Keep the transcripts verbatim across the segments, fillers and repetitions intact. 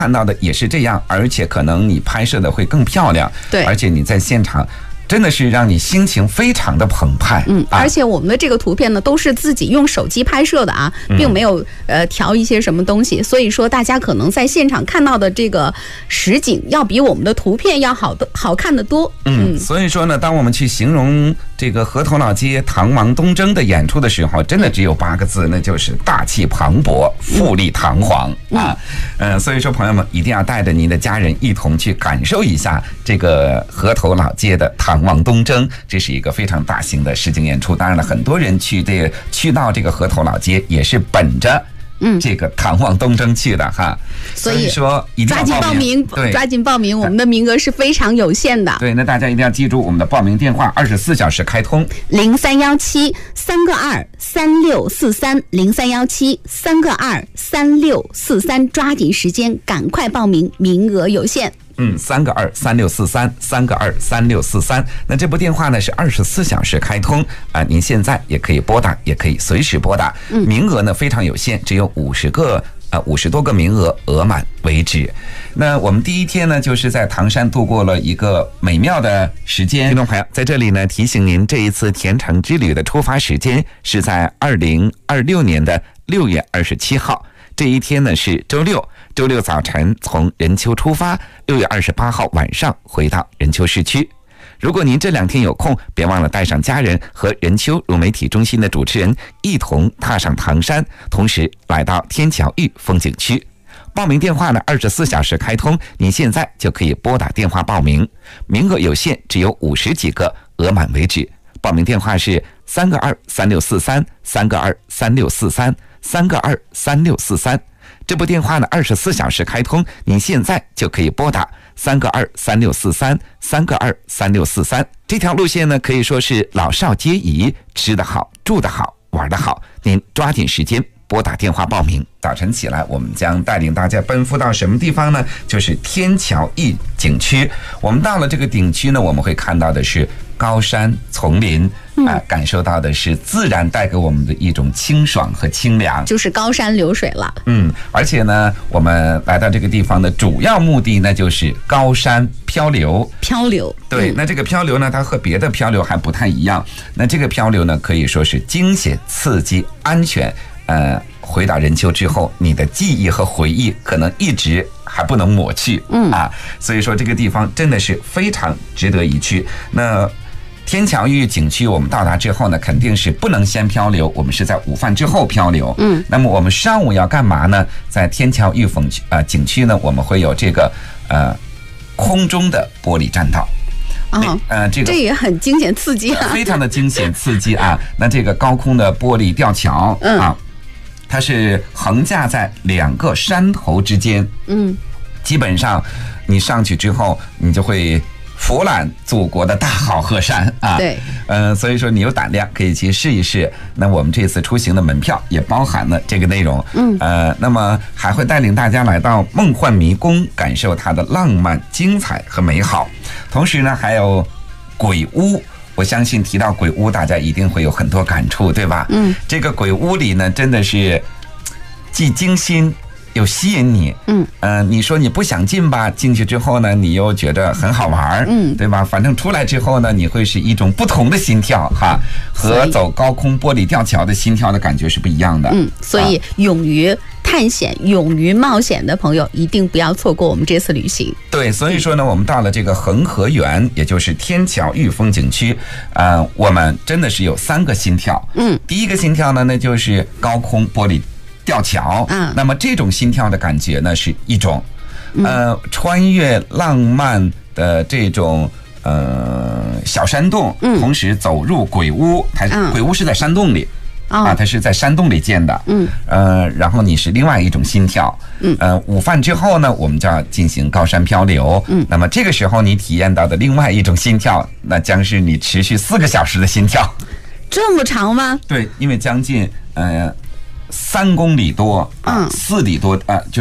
看到的也是这样，而且可能你拍摄的会更漂亮。 对， 而且你在现场真的是让你心情非常的澎湃。 嗯，而且我们的这个图片呢，都是自己用手机拍摄的啊，并没有呃调一些什么东西，所以说大家可能在现场看到的这个实景，要比我们的图片要好的好看得多。 嗯，所以说呢，当我们去形容这个河头老街唐王东征的演出的时候，真的只有八个字，那就是大气磅礴，富丽堂皇、嗯、啊。嗯、呃，所以说朋友们一定要带着您的家人一同去感受一下这个河头老街的唐王东征，这是一个非常大型的实景演出。当然了，很多人去这个去到这个河头老街也是本着嗯，这个唐王东征去的哈， 所以说一定要抓紧报名， 对， 抓紧报名，我们的名额是非常有限的。 对，那大家一定要记住我们的报名电话，二十四小时开通， 零三幺七三个二三六四三，零三幺七三个二三六四三，抓紧时间，赶快报名，名额有限。 嗯，三个二三六四三，三个二三六四三。那这部电话呢是二十四小时开通啊、呃，您现在也可以拨打，也可以随时拨打。嗯，名额呢非常有限，只有五十个呃五十多个名额，额满为止。那我们第一天呢，就是在唐山度过了一个美妙的时间。听众朋友，在这里呢提醒您，这一次甜橙之旅的出发时间是在二零二六年的六月二十七号。这一天呢是周六，周六早晨从任丘出发，六月二十八号晚上回到任丘市区。如果您这两天有空，别忘了带上家人和任丘融媒体中心的主持人一同踏上唐山，同时来到天桥峪风景区。报名电话呢二十四小时开通，您现在就可以拨打电话报名，名额有限，只有五十几个，额满为止。报名电话是三个二三六四三，三个二三六四三，三个二三六四三。这部电话呢二十四小时开通，您现在就可以拨打三个二三六四三，三个二三六四三。这条路线呢可以说是老少皆宜，吃得好，住得好，玩得好，您抓紧时间拨打电话报名。早晨起来，我们将带领大家奔赴到什么地方呢？就是天桥峪景区。我们到了这个景区呢，我们会看到的是高山丛林，啊、呃，感受到的是自然带给我们的一种清爽和清凉， 就是高山流水了。 嗯，而且呢，我们来到这个地方的主要目的呢，就是高山漂流。 漂流， 对，那这个漂流呢，它和别的漂流还不太一样。那这个漂流呢，可以说是惊险、刺激、安全。呃，回到任丘之后，你的记忆和回忆可能一直还不能抹去，嗯啊，所以说这个地方真的是非常值得一去。那天桥峪景区我们到达之后呢，肯定是不能先漂流，我们是在午饭之后漂流。嗯，那么我们上午要干嘛呢？在天桥峪风呃景区呢，我们会有这个呃空中的玻璃栈道。 哦，呃，这个这也很惊险刺激啊， 非常的惊险刺激啊！那这个高空的玻璃吊桥，嗯啊，它是横架在两个山头之间，嗯，基本上你上去之后，你就会俯览祖国的大好河山啊！ 对， 呃，所以说你有胆量可以去试一试。那我们这次出行的门票也包含了这个内容，嗯，呃，那么还会带领大家来到梦幻迷宫，感受它的浪漫、精彩和美好。同时呢，还有鬼屋。我相信提到鬼屋，大家一定会有很多感触，对吧？嗯，这个鬼屋里呢，真的是既惊心又吸引你。嗯，呃，你说你不想进吧，进去之后呢，你又觉得很好玩，嗯，对吧？反正出来之后呢，你会是一种不同的心跳哈，和走高空玻璃吊桥的心跳的感觉是不一样的。 嗯，所以、啊、勇于探险、勇于冒险的朋友，一定不要错过我们这次旅行。 对，所以说呢，我们到了这个恒河园，也就是天桥峪风景区，呃，我们真的是有三个心跳。嗯，第一个心跳呢，那就是高空玻璃吊桥。嗯，那么这种心跳的感觉呢，是一种，呃，穿越浪漫的这种呃小山洞，嗯，同时走入鬼屋，它、嗯、鬼屋是在山洞里。啊，它是在山洞里建的，嗯，呃，然后你是另外一种心跳，嗯，呃，午饭之后呢，我们就要进行高山漂流，嗯，那么这个时候你体验到的另外一种心跳，那将是你持续四个小时的心跳， 这么长吗？ 对，因为将近呃三公里多啊，四里多啊，就是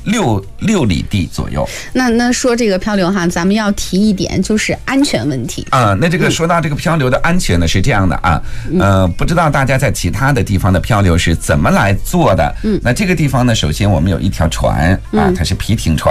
六六里地左右。 那那说这个漂流哈，咱们要提一点就是安全问题啊。那这个说到这个漂流的安全呢，是这样的啊，呃，不知道大家在其他的地方的漂流是怎么来做的？嗯，那这个地方呢，首先我们有一条船啊，它是皮艇船。